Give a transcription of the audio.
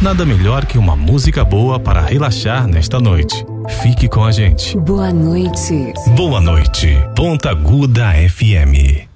Nada melhor que uma música boa para relaxar nesta noite. Fique com a gente. Boa noite. Boa noite. Ponta Aguda FM.